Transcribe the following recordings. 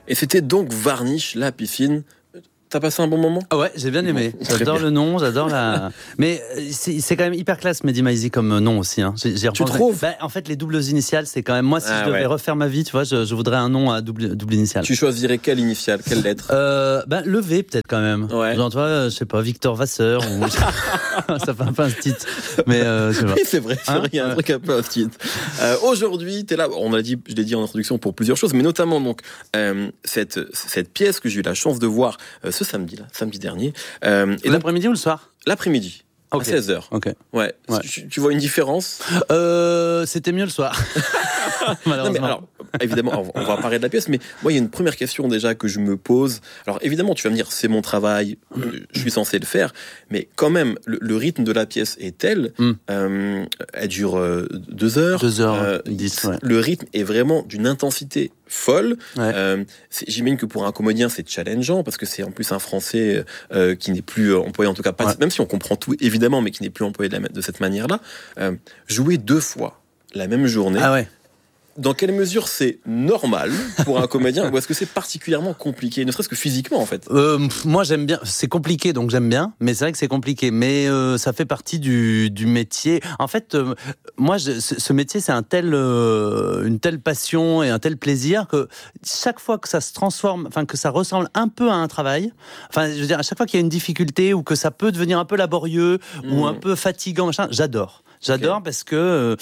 Et c'était donc Varnish, la piscine. T'as passé un bon moment ? Ah ouais, j'ai bien aimé. J'adore le nom, j'adore la. Mais c'est quand même hyper classe, Mehdi Maizi comme nom aussi. Hein. Tu trouves ? En fait, les doubles initiales, c'est quand même. Moi, si je devais refaire ma vie, tu vois, je voudrais un nom à double initiale. Tu choisirais quelle initiale, quelle lettre ? Le V peut-être quand même. Ouais. Genre, tu vois, je sais pas, Victor Vasseur ou. Ça fait un peu un titre. Mais je sais pas. Oui, c'est vrai, il y a un truc un peu un titre. Aujourd'hui, t'es là. On a dit, je l'ai dit en introduction pour plusieurs choses, mais notamment donc cette pièce que j'ai eu la chance de voir ce samedi dernier. Et l'après-midi ou le soir ? L'après-midi. Okay. À 16h. Okay. Ouais. Tu vois une différence ? C'était mieux le soir. Non, mais alors, évidemment, on va parler de la pièce, mais moi, il y a une première question déjà que je me pose. Alors, évidemment, tu vas me dire, c'est mon travail, je suis censé le faire, mais quand même, le rythme de la pièce est tel, elle dure 2 heures. 2h10, ouais. Le rythme est vraiment d'une intensité folle. Ouais. J'imagine que pour un comédien, c'est challengeant, parce que c'est en plus un français qui n'est plus employé, en tout cas, pas, même si on comprend tout, évidemment, mais qui n'est plus employé de cette manière-là. Jouer 2 fois la même journée. Ah ouais. Dans quelle mesure c'est normal pour un comédien ou est-ce que c'est particulièrement compliqué, ne serait-ce que physiquement en fait ? Moi j'aime bien, c'est compliqué donc j'aime bien, mais c'est vrai que c'est compliqué, mais ça fait partie du métier. En fait, moi ce métier c'est une telle passion et un tel plaisir que chaque fois que ça se transforme, enfin que ça ressemble un peu à un travail, enfin je veux dire à chaque fois qu'il y a une difficulté ou que ça peut devenir un peu laborieux ou un peu fatigant, machin, j'adore parce que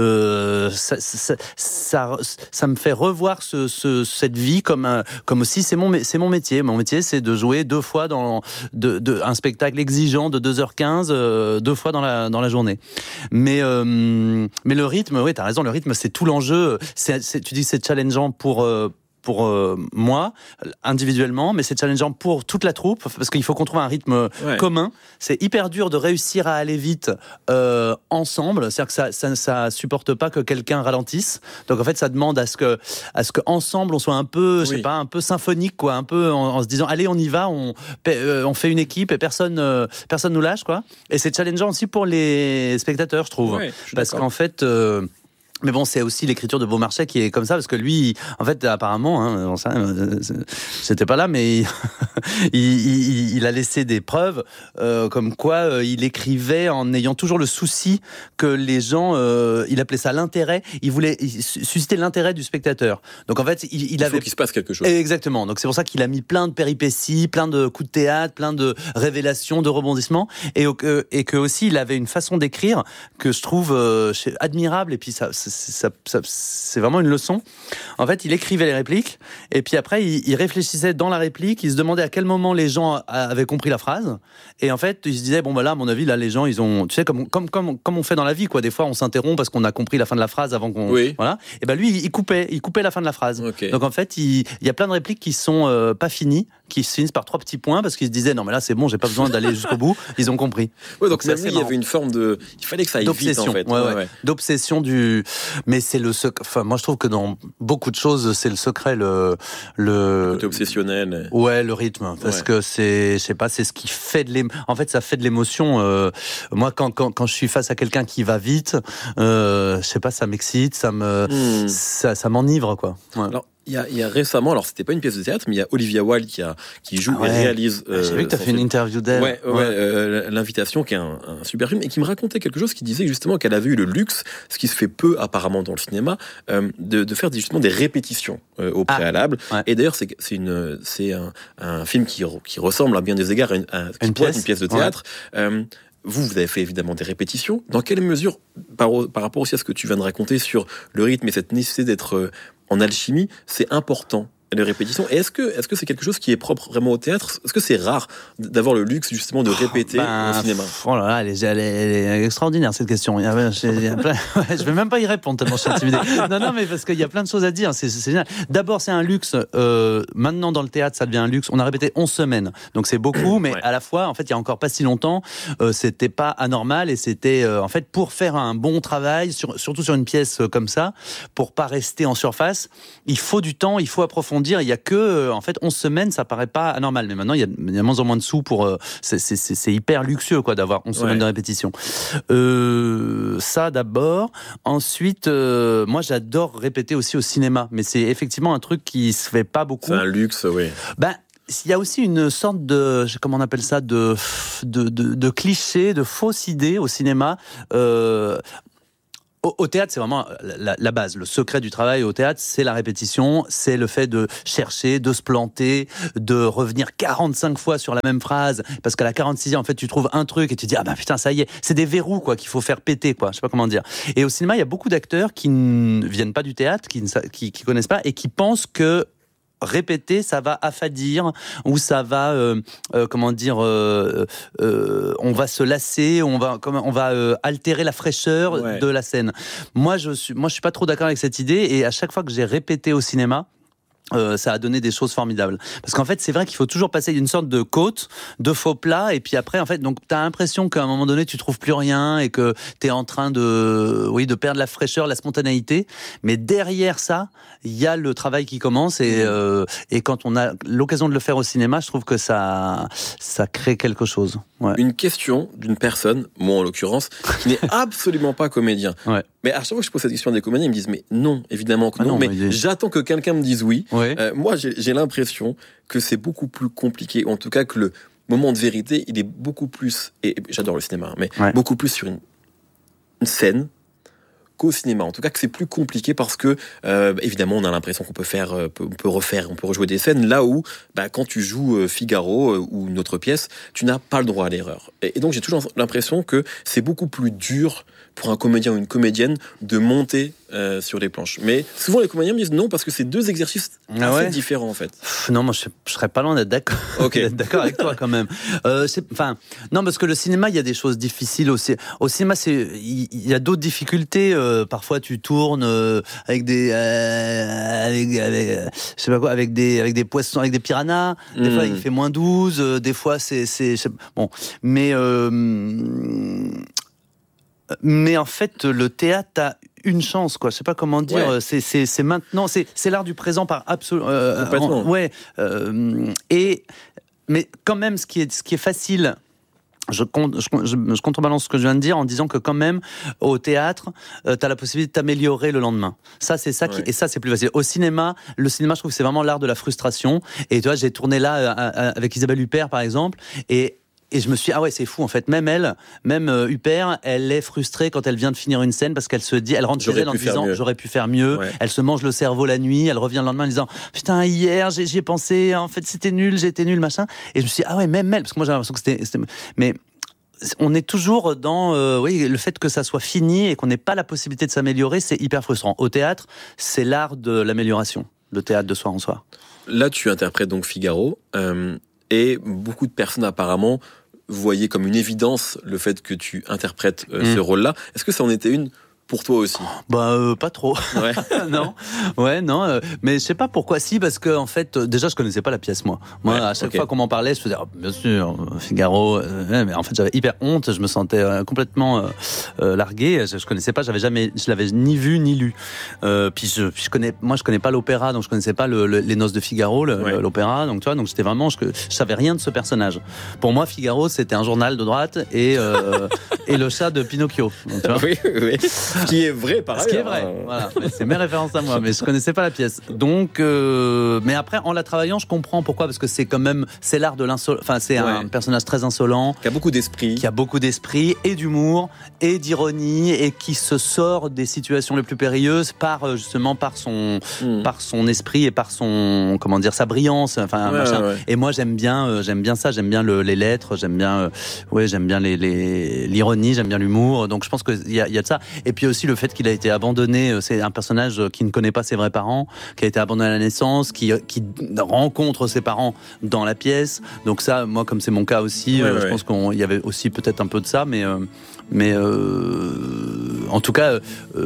ça me fait revoir cette vie comme aussi c'est mon métier. Mon métier, c'est de jouer 2 fois dans un spectacle exigeant de 2h15, 2 fois dans la journée. Mais le rythme, oui, t'as raison, le rythme, c'est tout l'enjeu. Tu dis que c'est challengeant pour moi, individuellement, mais c'est challengeant pour toute la troupe, parce qu'il faut qu'on trouve un rythme commun. C'est hyper dur de réussir à aller vite ensemble, c'est-à-dire que ça supporte pas que quelqu'un ralentisse. Donc en fait, ça demande à ce que ensemble on soit un peu, je sais pas, un peu symphonique, quoi, un peu en se disant allez, on y va, on fait une équipe et personne nous lâche, quoi. Et c'est challengeant aussi pour les spectateurs, je trouve, parce qu'en fait. Mais bon, c'est aussi l'écriture de Beaumarchais qui est comme ça, parce que lui, en fait, apparemment, c'était pas là, mais il a laissé des preuves comme quoi il écrivait en ayant toujours le souci que les gens, il appelait ça l'intérêt, il voulait susciter l'intérêt du spectateur. Donc en fait, il faut qu'il se passe quelque chose. Exactement. Donc c'est pour ça qu'il a mis plein de péripéties, plein de coups de théâtre, plein de révélations, de rebondissements, et que aussi il avait une façon d'écrire que je trouve admirable, et puis ça c'est vraiment une leçon. En fait, il écrivait les répliques et puis après, il réfléchissait dans la réplique, il se demandait à quel moment les gens avaient compris la phrase et en fait, il se disait, bon bah là, à mon avis, là, les gens, ils ont, tu sais, comme on fait dans la vie, quoi. Des fois, on s'interrompt parce qu'on a compris la fin de la phrase avant qu'on... Oui. Voilà. Et ben lui, il coupait la fin de la phrase. Okay. Donc en fait, il y a plein de répliques qui sont pas finies, qui se finissent par 3 petits points parce qu'ils se disaient, non mais là, c'est bon, j'ai pas besoin d'aller jusqu'au bout. Ils ont compris. Ouais, donc même lui, il y avait une forme de... Il fallait que ça aille vite, en fait. Ouais. D'obsession Mais c'est le secret. Enfin, moi, je trouve que dans beaucoup de choses, c'est le secret, le côté obsessionnel. Ouais, le rythme. Parce que je sais pas, c'est ce qui fait en fait, ça fait de l'émotion. Moi, quand je suis face à quelqu'un qui va vite, je sais pas, ça m'excite, ça m'enivre, quoi. Ouais. Alors, il y a récemment, alors c'était pas une pièce de théâtre, mais il y a Olivia Wilde qui joue et réalise. J'ai vu que t'as fait une interview d'elle. L'invitation, qui est un super film, et qui me racontait quelque chose, qui disait justement qu'elle avait eu le luxe, ce qui se fait peu apparemment dans le cinéma, de faire justement des répétitions au préalable. Et d'ailleurs, c'est un film qui ressemble à bien des égards à une pièce de théâtre. Vous avez fait évidemment des répétitions. Dans quelle mesure, par rapport aussi à ce que tu viens de raconter sur le rythme et cette nécessité d'être en alchimie, c'est important, les répétitions. Et est-ce que c'est quelque chose qui est propre vraiment au théâtre ? Est-ce que c'est rare d'avoir le luxe justement de répéter au cinéma ? Oh là là, elle est extraordinaire cette question. Je vais même pas y répondre tellement je suis intimidé. Non, mais parce qu'il y a plein de choses à dire. C'est génial. D'abord, c'est un luxe. Maintenant, dans le théâtre, ça devient un luxe. On a répété 11 semaines, donc c'est beaucoup. Mais à la fois, en fait, il y a encore pas si longtemps, c'était pas anormal et c'était en fait pour faire un bon travail, surtout sur une pièce comme ça, pour pas rester en surface, il faut du temps, il faut approfondir. dire, il y a que en fait 11 semaines, ça paraît pas anormal, mais maintenant il y a de moins en moins de sous pour c'est hyper luxueux quoi d'avoir 11 semaines de répétition. Ça d'abord. Ensuite, moi j'adore répéter aussi au cinéma, mais c'est effectivement un truc qui se fait pas beaucoup. C'est un luxe, oui. Il y a aussi une sorte de, comment on appelle ça, de cliché, de fausse idée au cinéma. Au théâtre, c'est vraiment la base. Le secret du travail au théâtre, c'est la répétition, c'est le fait de chercher, de se planter, de revenir 45 fois sur la même phrase, parce qu'à la 46e, en fait, tu trouves un truc et tu te dis, ah ben putain, ça y est, c'est des verrous, quoi, qu'il faut faire péter, quoi. Je sais pas comment dire. Et au cinéma, il y a beaucoup d'acteurs qui ne viennent pas du théâtre, qui connaissent pas et qui pensent que répéter, ça va affadir ou ça va, on va se lasser, on va altérer la fraîcheur de la scène. Moi, je suis pas trop d'accord avec cette idée et à chaque fois que j'ai répété au cinéma, ça a donné des choses formidables. Parce qu'en fait, c'est vrai qu'il faut toujours passer d'une sorte de côte, de faux plat, et puis après, en fait, donc t'as l'impression qu'à un moment donné, tu trouves plus rien et que t'es en train de perdre la fraîcheur, la spontanéité. Mais derrière ça, il y a le travail qui commence et quand on a l'occasion de le faire au cinéma, je trouve que ça crée quelque chose. Ouais. Une question d'une personne, moi en l'occurrence, qui n'est absolument pas comédien. Ouais. Mais à chaque fois que je pose cette question à des comédiens, ils me disent mais non, évidemment que non, mais j'attends que quelqu'un me dise oui. Ouais. Moi, j'ai l'impression que c'est beaucoup plus compliqué, en tout cas que le moment de vérité, il est beaucoup plus, et j'adore le cinéma, mais beaucoup plus sur une scène qu'au cinéma. En tout cas, que c'est plus compliqué parce que, évidemment, on a l'impression qu'on peut rejouer des scènes là où, quand tu joues Figaro ou une autre pièce, tu n'as pas le droit à l'erreur. Et donc, j'ai toujours l'impression que c'est beaucoup plus dur pour un comédien ou une comédienne de monter sur les planches. Mais souvent, les comédiens me disent non parce que c'est deux exercices assez différents, en fait. Non, moi, je serais pas loin d'être d'accord. Okay. D'être d'accord avec toi, quand même. Non, parce que le cinéma, il y a des choses difficiles aussi. Au cinéma, il y a d'autres difficultés. Parfois, tu tournes avec des, je sais pas quoi, avec des poissons, avec des piranhas. Des fois, il fait moins 12. Des fois, bon. Mais en fait, le théâtre a une chance, quoi. Je sais pas comment dire. Ouais. C'est maintenant. C'est l'art du présent par absolu. Complètement. Mais quand même, ce qui est facile. Je contrebalance ce que je viens de dire en disant que quand même au théâtre t'as la possibilité de t'améliorer le lendemain. Ça c'est ça et ça c'est plus facile. Au cinéma, le cinéma je trouve que c'est vraiment l'art de la frustration. Et tu vois, j'ai tourné là avec Isabelle Huppert par exemple et je me suis dit, c'est fou en fait. Même Huppert, elle est frustrée quand elle vient de finir une scène parce qu'elle se dit, elle rentre chez elle en disant j'aurais pu faire mieux. Ouais. Elle se mange le cerveau la nuit, elle revient le lendemain en disant putain hier j'y ai pensé, en fait c'était nul, j'ai été nul machin. Et je me suis dit même elle, parce que moi j'ai l'impression que c'était mais on est toujours dans le fait que ça soit fini et qu'on n'ait pas la possibilité de s'améliorer, c'est hyper frustrant. Au théâtre, c'est l'art de l'amélioration, le théâtre de soir en soir. Là, tu interprètes donc Figaro et beaucoup de personnes apparemment voyaient comme une évidence le fait que tu interprètes ce rôle-là. Est-ce que ça en était une pour toi aussi? Pas trop. Ouais. Non. Mais je sais pas pourquoi. Si, parce que en fait, déjà, je connaissais pas la pièce, moi. À chaque fois qu'on m'en parlait, je faisais, bien sûr, Figaro. Mais en fait, j'avais hyper honte. Je me sentais complètement largué. Je connaissais pas. Je l'avais ni vu ni lu. Puis je connais pas l'opéra, donc je connaissais pas les Noces de Figaro, l'opéra. Donc tu vois, donc j'étais vraiment, je savais rien de ce personnage. Pour moi, Figaro, c'était un journal de droite et le chat de Pinocchio. Donc, tu vois. Oui. Ce qui est vrai, par ailleurs. Ce qui est vrai, voilà. C'est mes références à moi, mais je connaissais pas la pièce. Donc, mais après, en la travaillant, je comprends pourquoi, parce que c'est l'art de l'insolence. Enfin, c'est un personnage très insolent. Qui a beaucoup d'esprit. Et d'humour, et d'ironie, et qui se sort des situations les plus périlleuses par son esprit et par sa brillance. Enfin, machin. Ouais. Et moi, j'aime bien ça. J'aime bien les lettres. J'aime bien l'ironie. J'aime bien l'humour. Donc, je pense qu'il y a de ça. Et puis aussi le fait qu'il a été abandonné, c'est un personnage qui ne connaît pas ses vrais parents, qui a été abandonné à la naissance, qui rencontre ses parents dans la pièce. Donc ça, moi, comme c'est mon cas aussi, je pense qu'il y avait aussi peut-être un peu de ça, mais en tout cas,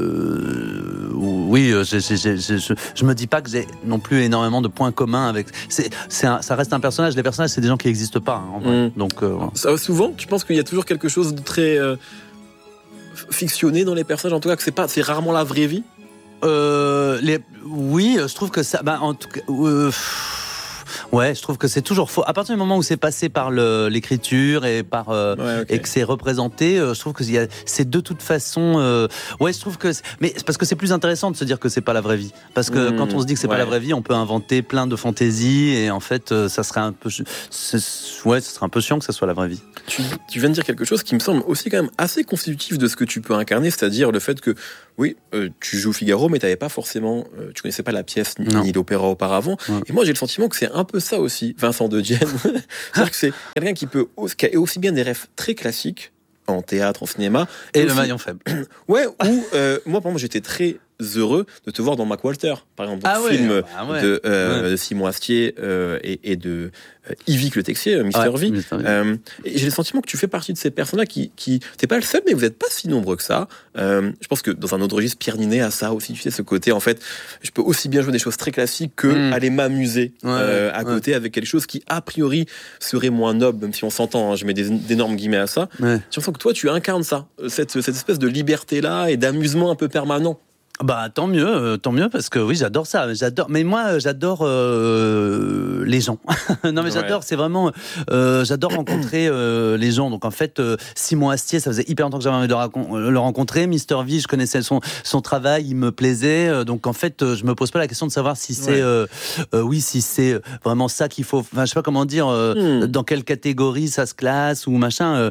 oui, je me dis pas que j'ai non plus énormément de points communs avec. Ça reste un personnage. Les personnages, c'est des gens qui n'existent pas, en vrai. Donc souvent, tu penses qu'il y a toujours quelque chose de très fictionné dans les personnages, en tout cas que c'est rarement la vraie vie? Oui, je trouve que ça. En tout cas. Ouais, je trouve que c'est toujours faux. À partir du moment où c'est passé par l'écriture et par et que c'est représenté, je trouve que c'est de toute façon. Ouais, je trouve que. Mais c'est parce que c'est plus intéressant de se dire que c'est pas la vraie vie. Parce que quand on se dit que c'est pas la vraie vie, on peut inventer plein de fantaisies et en fait, ça serait un peu. Ce serait un peu chiant que ça soit la vraie vie. Tu viens de dire quelque chose qui me semble aussi quand même assez constitutif de ce que tu peux incarner, c'est-à-dire le fait que oui, tu joues Figaro, mais t'avais pas forcément, tu connaissais pas la pièce ni l'opéra auparavant. Et moi, j'ai le sentiment que c'est un peu ça aussi, Vincent de Dienne. C'est-à-dire que c'est quelqu'un qui a aussi bien des rêves très classiques en théâtre, en cinéma, et le maillon faible. Ouais. Ou moi, par exemple, j'étais très heureux de te voir dans Mac Walter, par exemple, film de Simon Astier et de Yvick Le Texier, Mister V. Et j'ai le sentiment que tu fais partie de ces personnes-là qui t'es pas le seul, mais vous n'êtes pas si nombreux que ça. Je pense que dans un autre registre, Pierre Ninet a ça aussi, tu sais, ce côté, en fait, je peux aussi bien jouer des choses très classiques que aller m'amuser à côté avec quelque chose qui, a priori, serait moins noble, même si on s'entend, je mets d'énormes guillemets à ça. J'ai l'impression que toi, tu incarnes ça, cette espèce de liberté-là et d'amusement un peu permanent. Bah tant mieux parce que oui, j'adore ça, mais moi j'adore les gens. Non mais j'adore, c'est vraiment j'adore rencontrer les gens. Donc en fait Simon Astier, ça faisait hyper longtemps que j'avais envie de le rencontrer. Mister V, je connaissais son travail, il me plaisait. Donc en fait, je me pose pas la question de savoir si c'est si c'est vraiment ça qu'il faut, enfin je sais pas comment dire dans quelle catégorie ça se classe ou machin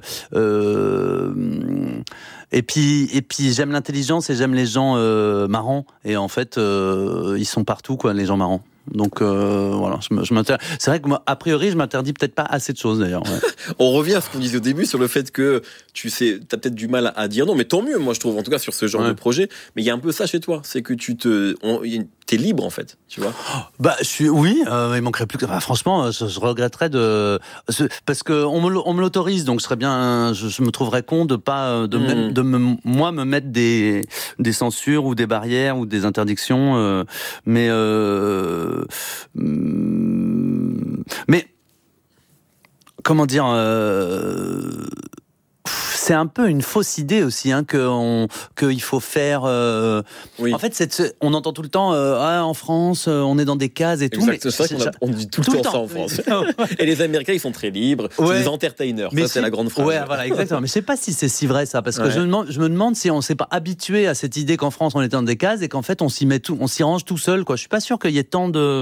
Et puis j'aime l'intelligence et j'aime les gens marrants et en fait ils sont partout quoi, les gens marrants. Donc voilà, c'est vrai que moi, a priori, je m'interdis peut-être pas assez de choses d'ailleurs. On revient à ce qu'on disait au début sur le fait que t'as peut-être du mal à dire non, mais tant mieux, moi je trouve, en tout cas sur ce genre de projet. Mais il y a un peu ça chez toi, c'est que t'es libre en fait, tu vois. Il manquerait plus que. Franchement, je regretterais parce que on me l'autorise, donc je me trouverais con de pas me mettre des censures ou des barrières ou des interdictions, mais comment dire, c'est un peu une fausse idée aussi qu'il faut faire. En fait, on entend tout le temps en France, on est dans des cases et tout. Mais c'est vrai qu'on dit tout le temps ça en France. Et les Américains, ils sont très libres. C'est des entertainers. Mais ça, c'est la grande phrase. Ouais, voilà, exactement. Mais je sais pas si c'est si vrai ça, parce que je me demande si on s'est pas habitué à cette idée qu'en France on était dans des cases et qu'en fait on s'y range tout seul, quoi. Je suis pas sûr qu'il y ait tant de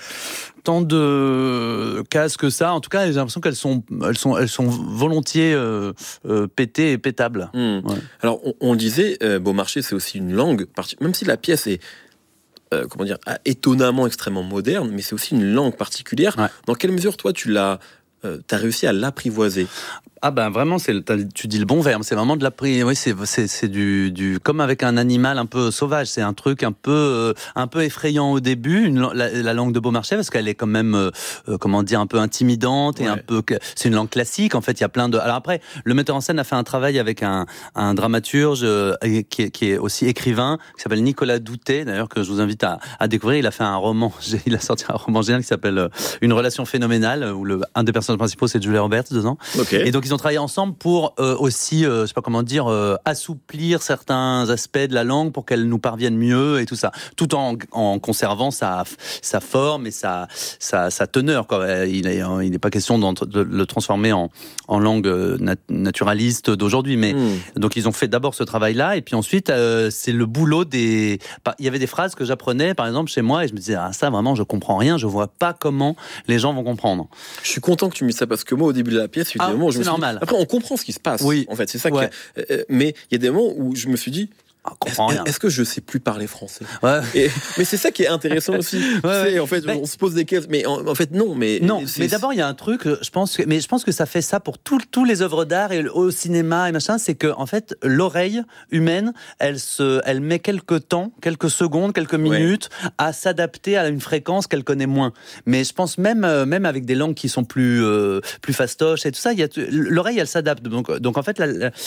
cases que ça. En tout cas, j'ai l'impression qu'elles sont volontiers pétées et pétables. Alors, on le disait, Beaumarchais, c'est aussi une langue, même si la pièce est étonnamment extrêmement moderne, mais c'est aussi une langue particulière. Dans quelle mesure, toi, t'as réussi à l'apprivoiser? Ah ben vraiment, tu dis le bon verbe. C'est vraiment de c'est du comme avec un animal un peu sauvage. C'est un truc un peu effrayant au début, la langue de Beaumarchais, parce qu'elle est quand même un peu intimidante et c'est une langue classique. En fait, il y a plein de. Alors après, le metteur en scène a fait un travail avec un dramaturge qui est aussi écrivain, qui s'appelle Nicolas Doutet, d'ailleurs, que je vous invite à découvrir. Il a fait un roman. Il a sorti un roman génial qui s'appelle Une relation phénoménale, où un des personnages principaux c'est Julia Roberts dedans. Et donc ils ont travaillé ensemble pour aussi, je sais pas comment dire, assouplir certains aspects de la langue pour qu'elle nous parvienne mieux et tout ça, tout en conservant sa forme et sa teneur, quoi. Il n'est pas question de le transformer en langue naturaliste d'aujourd'hui, mais donc ils ont fait d'abord ce travail-là et puis ensuite c'est le boulot il y avait des phrases que j'apprenais par exemple chez moi et je me disais ça vraiment je comprends rien, je vois pas comment les gens vont comprendre. Je suis content que tu me dises ça parce que moi au début de la pièce, évidemment, je me suis dit, après on comprend ce qui se passe. En fait, c'est ça. Mais il y a des moments où je me suis dit, est-ce que je sais plus parler français? Mais c'est ça qui est intéressant aussi. En fait, on se pose des questions, mais en fait non. Mais d'abord il y a un truc, je pense que ça fait ça pour tous les œuvres d'art et au cinéma et machin, c'est que en fait l'oreille humaine, elle met quelques secondes, quelques minutes à s'adapter à une fréquence qu'elle connaît moins. Mais je pense même avec des langues qui sont plus fastoches et tout ça, l'oreille elle s'adapte. Donc en fait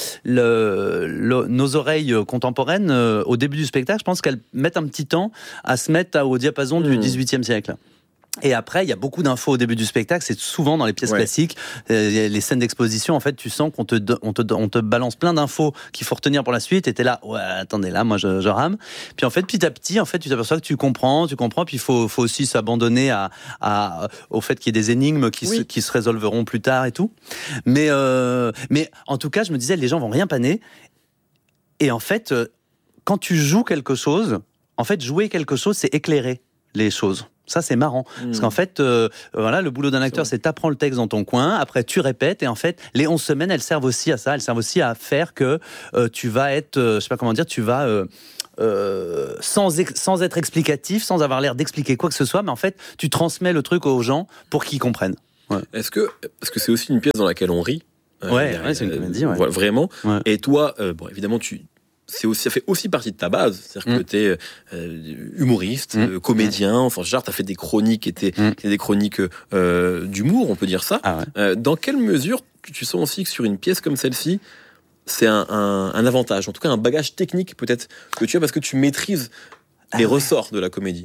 nos oreilles contemporaines au début du spectacle, je pense qu'elles mettent un petit temps à se mettre au diapason du XVIIIe siècle. Et après, il y a beaucoup d'infos au début du spectacle. C'est souvent dans les pièces classiques, les scènes d'exposition. En fait, tu sens qu'on te balance plein d'infos qu'il faut retenir pour la suite. Et t'es là, ouais, attendez, là, moi, je rame. Puis en fait, petit à petit, en fait, tu t'aperçois que tu comprends. Puis il faut aussi s'abandonner au fait qu'il y ait des énigmes qui se résolveront plus tard et tout. Mais en tout cas, je me disais, les gens vont rien paner. Et en fait, quand tu joues quelque chose, jouer quelque chose, c'est éclairer les choses. Ça, c'est marrant. Parce qu'en fait, le boulot d'un acteur, c'est t'apprends le texte dans ton coin, après tu répètes, et en fait, les 11 semaines, elles servent aussi à ça. Elles servent aussi à faire que tu vas être, je sais pas comment dire, tu vas... sans être explicatif, sans avoir l'air d'expliquer quoi que ce soit, mais en fait, tu transmets le truc aux gens pour qu'ils comprennent. Ouais. Parce que c'est aussi une pièce dans laquelle on rit. C'est une comédie, vraiment. Ouais. Et toi, évidemment, ça fait aussi partie de ta base, c'est-à-dire que t'es humoriste, comédien, enfin genre t'as fait des chroniques qui étaient des chroniques d'humour, on peut dire ça. Ah ouais. Dans quelle mesure tu sens aussi que sur une pièce comme celle-ci, c'est un avantage, en tout cas un bagage technique peut-être que tu as parce que tu maîtrises les ressorts de la comédie.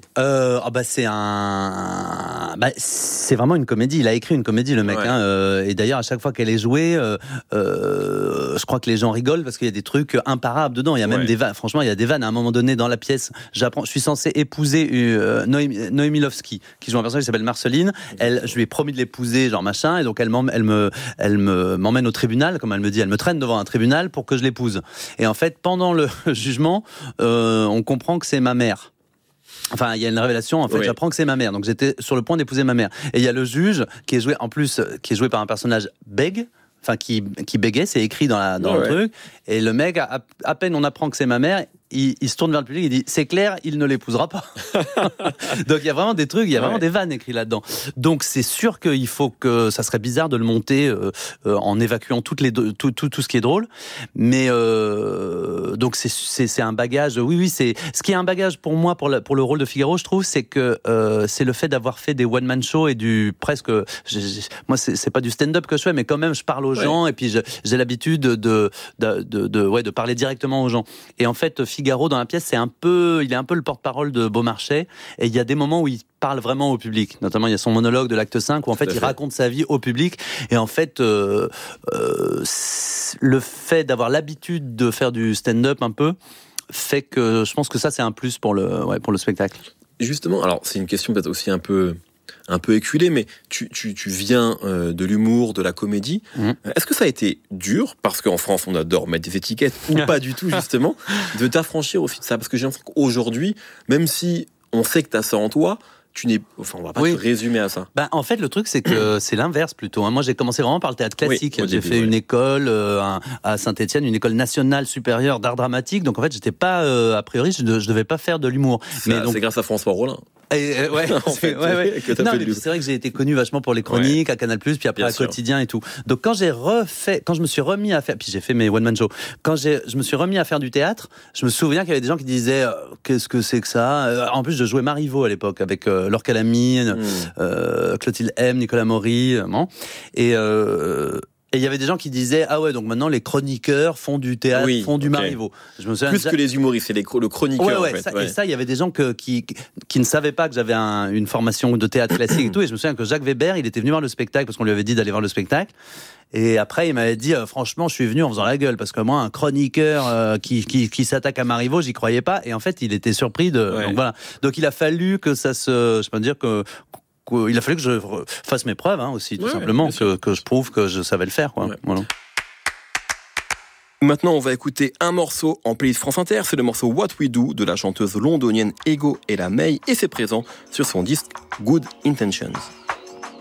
C'est vraiment une comédie. Il a écrit une comédie, le mec. Ouais. Et d'ailleurs, à chaque fois qu'elle est jouée, je crois que les gens rigolent parce qu'il y a des trucs imparables dedans. Il y a même des vannes. Franchement, il y a des vannes. À un moment donné, dans la pièce, je suis censé épouser Noémie Lovski, qui joue un personnage qui s'appelle Marceline. Je lui ai promis de l'épouser, genre machin. Et donc, elle m'emmène au tribunal, comme elle me dit. Elle me traîne devant un tribunal pour que je l'épouse. Et en fait, pendant le jugement, on comprend que c'est ma mère. Enfin, il y a une révélation, en fait, j'apprends que c'est ma mère. Donc, j'étais sur le point d'épouser ma mère. Et il y a le juge qui est joué par un personnage bègue, enfin, qui bégait, c'est écrit dans le truc. Et le mec, à peine on apprend que c'est ma mère, il se tourne vers le public, il dit, c'est clair, il ne l'épousera pas. Donc, il y a vraiment des trucs, il y a vraiment des vannes écrites là-dedans. Donc, c'est sûr qu'il faut que, ça serait bizarre de le monter, en évacuant tout ce qui est drôle. Mais, donc, c'est un bagage, ce qui est un bagage pour moi, pour le rôle de Figaro, je trouve, c'est que, c'est le fait d'avoir fait des one-man shows et moi, c'est pas du stand-up que je fais, mais quand même, je parle aux gens et puis j'ai l'habitude de parler directement aux gens. Et en fait, Figaro dans la pièce, il est un peu le porte-parole de Beaumarchais, et il y a des moments où il parle vraiment au public. Notamment, il y a son monologue de l'acte 5 où en fait il raconte sa vie au public. Et en fait, le fait d'avoir l'habitude de faire du stand-up un peu fait que je pense que ça c'est un plus pour le spectacle. Justement, alors c'est une question peut-être aussi un peu éculé, mais tu viens de l'humour, de la comédie. Est-ce que ça a été dur, parce qu'en France on adore mettre des étiquettes, ou pas du tout justement, de t'affranchir aussi de ça? Parce que j'ai l'impression qu'aujourd'hui, même si on sait que t'as ça en toi, on va pas te résumer à ça. En fait, le truc, c'est que c'est l'inverse plutôt. Moi, j'ai commencé vraiment par le théâtre classique. J'ai fait une école à Saint-Étienne, une école nationale supérieure d'art dramatique. Donc, en fait, j'étais pas, a priori, je devais pas faire de l'humour. C'est grâce à François Rollin. C'est vrai que j'ai été connu vachement pour les chroniques à Canal+, puis après à Quotidien et tout. Donc quand je me suis remis à faire, puis j'ai fait mes one man show. Quand je me suis remis à faire du théâtre, je me souviens qu'il y avait des gens qui disaient qu'est-ce que c'est que ça. En plus, je jouais Marivaux à l'époque avec Laure Calamy, Clotilde M, Nicolas Maury, et il y avait des gens qui disaient donc maintenant les chroniqueurs font du théâtre, font du Marivaux. Je me souviens plus que les humoristes, c'est le chroniqueur. Et ça, il y avait des gens qui ne savaient pas que j'avais une formation de théâtre classique et tout. Et je me souviens que Jacques Weber, il était venu voir le spectacle parce qu'on lui avait dit d'aller voir le spectacle. Et après, il m'avait dit, franchement, je suis venu en faisant la gueule parce que moi, un chroniqueur qui s'attaque à Marivaux, j'y croyais pas. Et en fait, il était surpris donc voilà. Donc il a fallu que il a fallu que je fasse mes preuves aussi, tout simplement, que je prouve que je savais le faire. Voilà. Maintenant, on va écouter un morceau en playlist France Inter. C'est le morceau What We Do de la chanteuse londonienne Ego Ella May, et c'est présent sur son disque Good Intentions.